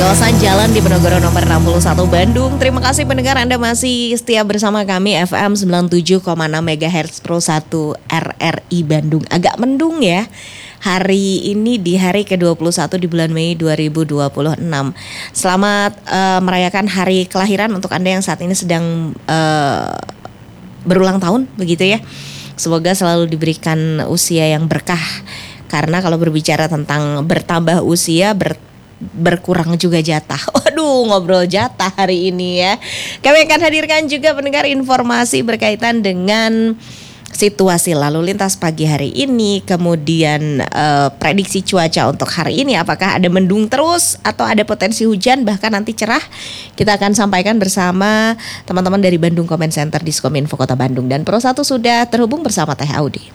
kawasan Jalan Diponegoro nomor 61 Bandung. Terima kasih pendengar Anda masih setia bersama kami FM 97,6 MHz Pro 1 RRI Bandung. Agak mendung ya hari ini di hari ke-21 di bulan Mei 2026. Selamat merayakan hari kelahiran untuk Anda yang saat ini sedang berulang tahun begitu ya. Semoga selalu diberikan usia yang berkah. Karena kalau berbicara tentang bertambah usia berkurang juga jatah. Waduh, ngobrol jatah hari ini ya. Kami akan hadirkan juga pendengar informasi berkaitan dengan situasi lalu lintas pagi hari ini, kemudian prediksi cuaca untuk hari ini, apakah ada mendung terus atau ada potensi hujan bahkan nanti cerah. Kita akan sampaikan bersama teman-teman dari Bandung Comment Center Diskominfo Kota Bandung, dan Pro 1 sudah terhubung bersama Teh Audi.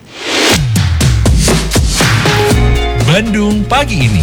Bandung pagi ini.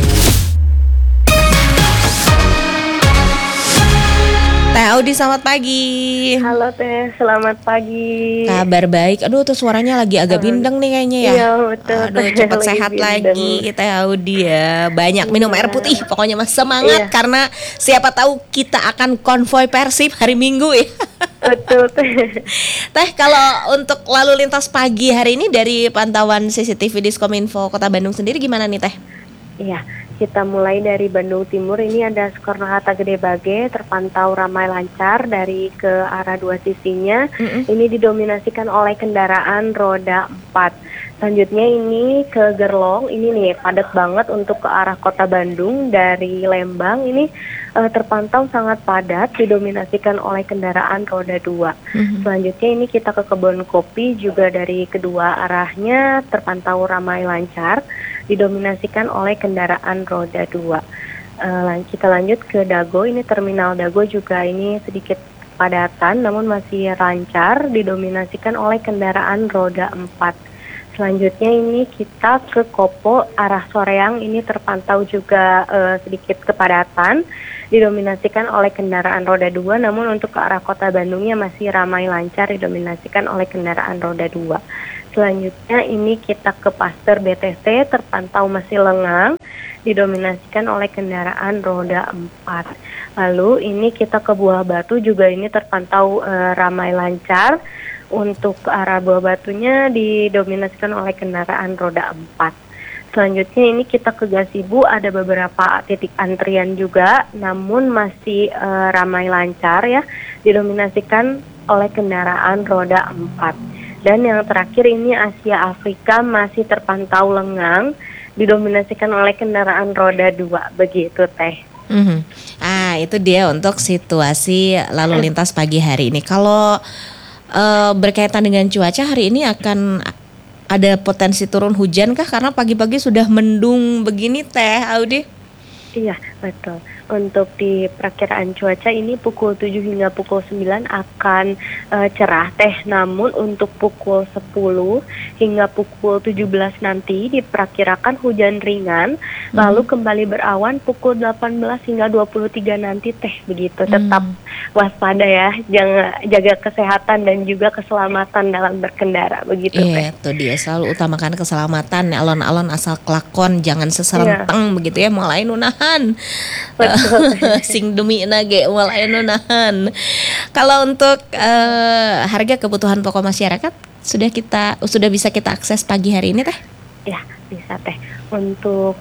Teh Audi, selamat pagi. Halo Teh, selamat pagi. Kabar baik. Aduh, tuh suaranya lagi agak bindeng nih kayaknya ya. Iya betul. Aduh, cepat sehat lagi Teh Audi ya. Banyak minum air putih, pokoknya mas semangat karena siapa tahu kita akan konvoi Persib hari Minggu ya. Betul Teh. Teh, kalau untuk lalu lintas pagi hari ini dari pantauan CCTV Diskominfo Kota Bandung sendiri gimana nih Teh? Iya, kita mulai dari Bandung Timur. Ini ada Soekarno-Hatta Gede Bage terpantau ramai lancar dari ke arah dua sisinya. Ini didominasikan oleh kendaraan roda 4. Selanjutnya ini ke Gerlong, ini nih padat banget untuk ke arah kota Bandung dari Lembang. Ini terpantau sangat padat, didominasikan oleh kendaraan roda 2. Selanjutnya ini kita ke Kebon Kopi, juga dari kedua arahnya terpantau ramai lancar, didominasikan oleh kendaraan roda 2. Kita lanjut ke Dago, ini terminal Dago juga ini sedikit padatan namun masih lancar, didominasikan oleh kendaraan roda 4. Selanjutnya ini kita ke Kopo arah Soreang, ini terpantau juga sedikit kepadatan, didominasikan oleh kendaraan roda 2, namun untuk ke arah kota Bandungnya masih ramai lancar, didominasikan oleh kendaraan roda 2. Selanjutnya ini kita ke Pasteur BTC, terpantau masih lengang, didominasikan oleh kendaraan roda 4. Lalu ini kita ke Buah Batu, juga ini terpantau ramai lancar. Untuk ke arah Buah Batunya didominasikan oleh kendaraan roda 4. Selanjutnya ini kita ke Gasibu, ada beberapa titik antrian juga, namun masih ramai lancar ya, didominasikan oleh kendaraan roda 4. Dan yang terakhir ini Asia Afrika masih terpantau lengang, didominasikan oleh kendaraan roda 2, begitu Teh. Itu dia untuk situasi lalu lintas pagi hari ini. Kalau berkaitan dengan cuaca hari ini akan ada potensi turun hujan kah? Karena pagi-pagi sudah mendung begini Teh Audi. Iya, betul. Untuk di perakiraan cuaca ini pukul 7 hingga pukul 9 akan cerah Teh. Namun untuk pukul 10 hingga pukul 17 nanti diperkirakan hujan ringan. Lalu kembali berawan pukul 18 hingga 23 nanti Teh. Begitu, tetap waspada ya. Jangan, jaga kesehatan dan juga keselamatan dalam berkendara. Begitu Teh. Itu dia, selalu utamakan keselamatan. Alon-alon asal kelakon, jangan seserentang begitu ya, mulai nunahan. Sing demi nage mulai nunahan. Kalau untuk harga kebutuhan pokok masyarakat sudah bisa kita akses pagi hari ini Teh? Ya, bisa Teh. Untuk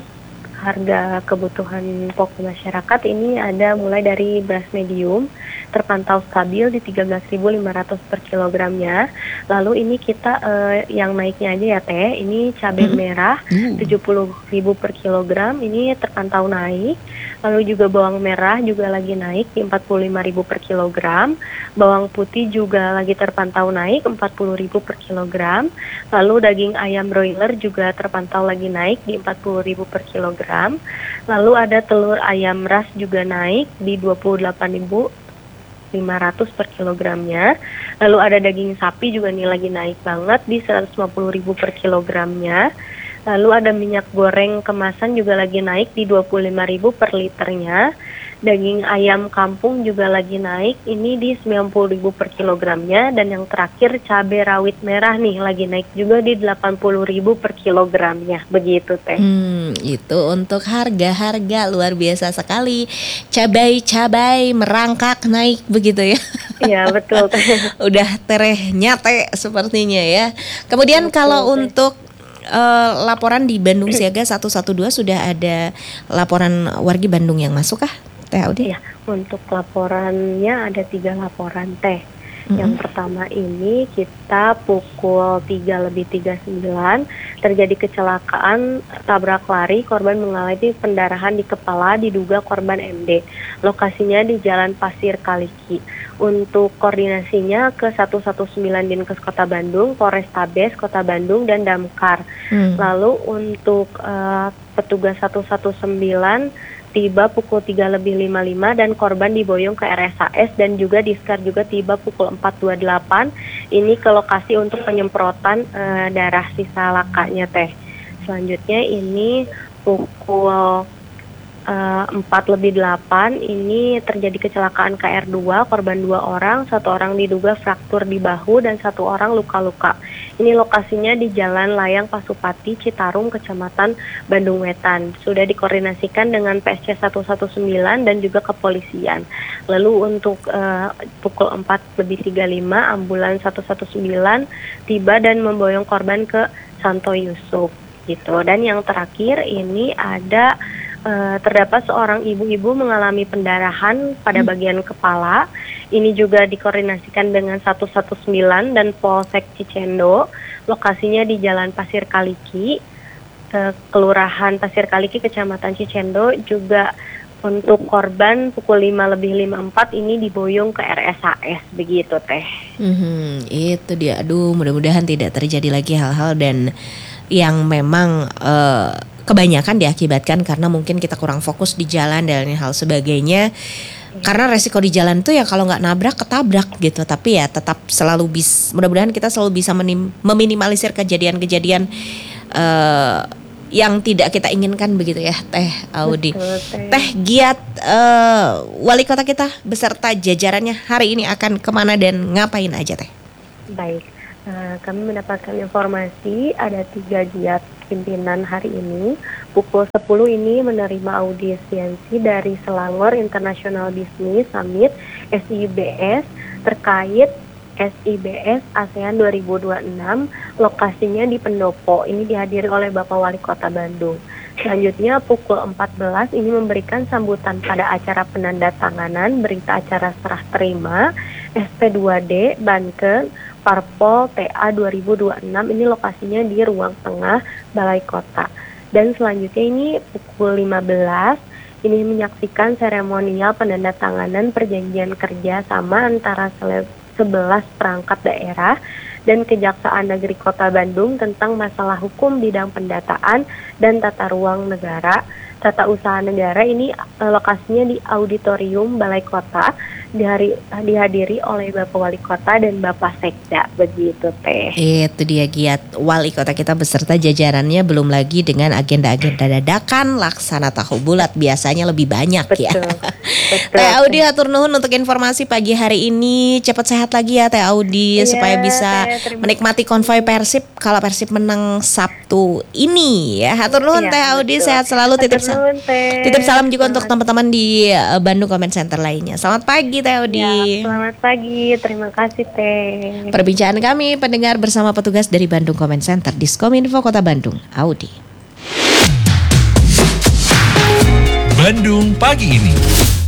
harga kebutuhan pokok masyarakat ini ada mulai dari beras medium terpantau stabil di 13.500 per kilogramnya. Lalu ini kita yang naiknya aja ya Teh, ini cabai merah 70.000 per kilogram, ini terpantau naik. Lalu juga bawang merah juga lagi naik di 45.000 per kilogram. Bawang putih juga lagi terpantau naik 40.000 per kilogram. Lalu daging ayam broiler juga terpantau lagi naik di 40.000 per kilogram. Lalu ada telur ayam ras juga naik di 28.500 per kilogramnya. Lalu ada daging sapi juga nih lagi naik banget di 150.000 per kilogramnya. Lalu ada minyak goreng kemasan juga lagi naik di 25.000 per liternya. Daging ayam kampung juga lagi naik, ini di 90.000 per kilogramnya. Dan yang terakhir cabai rawit merah nih lagi naik juga di 80.000 per kilogramnya. Begitu Teh. Itu untuk harga-harga luar biasa sekali. Cabai-cabai merangkak naik begitu ya. Iya betul Teh. Udah tereh nyate sepertinya ya. Kemudian Betul, kalau Teh. untuk laporan di Bandung Siaga 112 sudah ada laporan wargi Bandung yang masuk kah, Teh Audi? Iya, untuk laporannya ada 3 laporan Teh. Yang pertama ini kita pukul 3:39 terjadi kecelakaan tabrak lari, korban mengalami pendarahan di kepala, diduga korban MD. Lokasinya di Jalan Pasir Kaliki. Untuk koordinasinya ke 119 Dinkes Kota Bandung, Polrestabes Kota Bandung, dan Damkar. Lalu untuk petugas 119 tiba pukul 3:55 dan korban diboyong ke RSAS, dan juga Diskar juga tiba pukul 4:28. Ini ke lokasi untuk penyemprotan darah sisa lakanya Teh. Selanjutnya ini pukul 4:08 ini terjadi kecelakaan KR2, korban 2 orang, 1 orang diduga fraktur di bahu dan 1 orang luka-luka. Ini lokasinya di Jalan Layang Pasupati, Citarum, Kecamatan Bandung Wetan. Sudah dikoordinasikan dengan PSC 119 dan juga kepolisian. Lalu untuk pukul 4:35 ambulans 119 tiba dan memboyong korban ke Santo Yusuf gitu. Dan yang terakhir ini ada terdapat seorang ibu-ibu mengalami pendarahan pada bagian kepala. Ini juga dikoordinasikan dengan 119 dan Polsek Cicendo. Lokasinya di Jalan Pasir Kaliki, Kelurahan Pasir Kaliki, Kecamatan Cicendo. Juga untuk korban pukul 5:54 ini diboyong ke RSAS, begitu Teh. Itu dia. Aduh, mudah-mudahan tidak terjadi lagi hal-hal dan yang memang kebanyakan diakibatkan karena mungkin kita kurang fokus di jalan dan hal sebagainya. Karena resiko di jalan tuh ya kalau nggak nabrak ketabrak gitu. Tapi ya tetap selalu mudah-mudahan kita selalu bisa meminimalisir kejadian-kejadian yang tidak kita inginkan begitu ya Teh Audi. Betul, Teh Giat, wali kota kita beserta jajarannya hari ini akan kemana dan ngapain aja Teh? Baik, kami mendapatkan informasi ada 3 giat pimpinan hari ini. Pukul 10 ini menerima audiensi dari Selangor International Business Summit SIBS terkait SIBS ASEAN 2026, lokasinya di Pendopo. Ini dihadiri oleh Bapak Wali Kota Bandung. Selanjutnya pukul 14 ini memberikan sambutan pada acara penandatanganan berita acara serah terima SP2D Banken Parpol TA 2026. Ini lokasinya di ruang tengah Balai Kota. Dan selanjutnya ini pukul 15 ini menyaksikan seremonial penandatanganan perjanjian kerja sama antara 11 perangkat daerah dan Kejaksaan Negeri Kota Bandung tentang masalah hukum bidang pendataan dan tata ruang negara, tata usaha negara. Ini lokasinya di Auditorium Balai Kota, dihadiri oleh Bapak Wali Kota dan Bapak Sekda, begitu Teh. Itu dia Giat, wali kota kita beserta jajarannya, belum lagi dengan agenda-agenda dadakan laksana tahu bulat biasanya lebih banyak. Betul, ya. betul. Teh Audi hatur nuhun untuk informasi pagi hari ini. Cepat sehat lagi ya Teh Audi, supaya bisa menikmati konvoi Persib kalau Persib menang Sabtu ini ya. Hatur nuhun Teh Audi, sehat selalu. Titip salam juga untuk teman-teman di Bandung Comment Center lainnya. Selamat pagi Teh Audi. Ya, selamat pagi, terima kasih Teh. Perbincangan kami pendengar bersama petugas dari Bandung Comment Center Diskominfo Kota Bandung, Audi. Bandung pagi ini.